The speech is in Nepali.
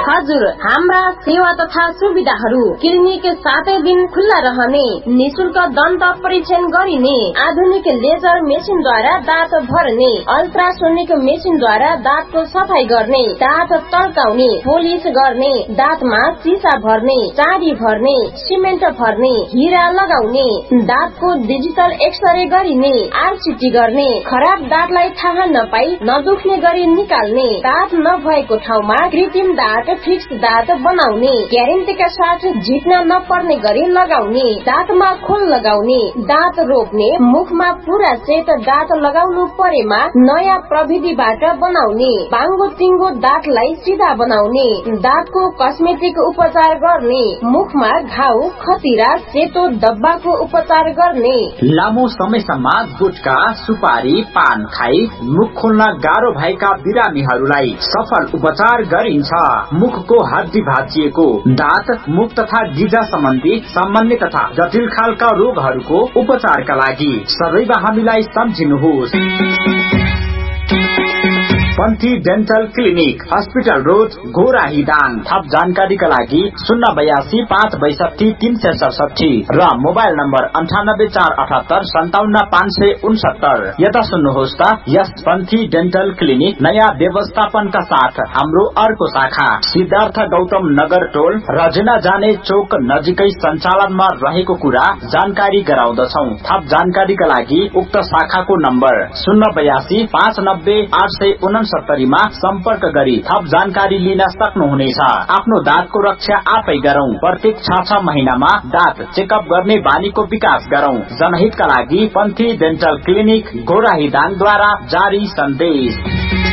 हजुर, हाम्रा सेवा तथा सुविधाहरू क्लिनिक 7 दिन खुल्ला रहने, निशुल्क दन्त परीक्षण गरिने, आधुनिक लेजर मेसिनद्वारा दाँत भर्ने, अल्ट्रासोनिक मेसिनद्वारा दाँतको सफाई गर्ने, दाँत तर्काउने, पोलिस गर्ने, दाँतमा सिसा भर्ने, चाँदी भर्ने, सिमेन्ट भर्ने, हिरा लगाउने, दाँतको डिजिटल एक्सरे गरिने, आरसीटी गर्ने, खराब दाँतलाई थाहा नपाई नदुख्ने गरी निकाल्ने, दाँत नभएको ठाउँमा कृत्रिम दाँत फिक्स दाँत बनाउने, ग्यारेन्टीका साथ झिक्न नपर्ने गरी लगाउने, दाँतमा खोल लगाउने, दाँत रोप्ने, मुखमा पूरा सेट दाँत लगाउनु परेमा नयाँ प्रविधिबाट बनाउने, बाङ्गो टिङ्गो दाँतलाई सिधा बनाउने, दाँतको कस्मेटिक उपचार गर्ने, मुखमा घाउ, खतिरा, सेतो डब्बाको उपचार गर्ने। लामो समयसम्म गुटखा, सुपारी, पान खाई मुख खोल्न गाह्रो भएका बिरामीहरूलाई सफल उपचार गरिन्छ। मुखको हड्डी भाँचिएको, दाँत, मुख तथा गिजा सम्बन्धी सामान्य तथा जटिल खालका रोगहरूको उपचारका लागि सबैमा हामीलाई सम्झिनुहोस्। पन्थी डेन्टल क्लिनिक, हस्पिटल रोड, गोराहीदाङ। थप जानकारीका लागि 082 562 367 र मोबाइल नम्बर 9848757569। यता सुन्नुहोस् त, यस पन्थी डेन्टल क्लिनिक नयाँ व्यवस्थापनका साथ हाम्रो अर्को शाखा सिद्धार्थ गौतम नगर टोल रजना जाने चोक नजिकै सञ्चालनमा रहेको कुरा जानकारी गराउँदछौ। थप जानकारीका लागि उक्त शाखाको नम्बर 082 590 869 मा सम्पर्क गरी थप जानकारी लिन सक्नुहुनेछ। आफ्नो दाँतको रक्षा आफै गरौं। प्रत्येक 6 महिनामा दाँत चेकअप गर्ने बानीको विकास गरौं। जनहितका लागि पन्थी डेन्टल क्लिनिक गोराहीदाङद्वारा जारी सन्देश।